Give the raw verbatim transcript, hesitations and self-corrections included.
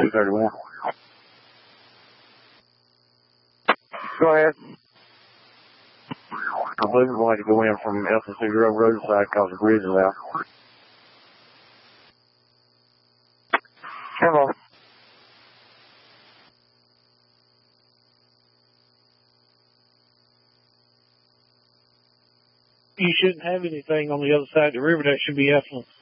two thirty-one. Go ahead. I believe we're going to go in from L C Grove roadside because the bridge is out. Hello. You shouldn't have anything on the other side of the river that should be effluent.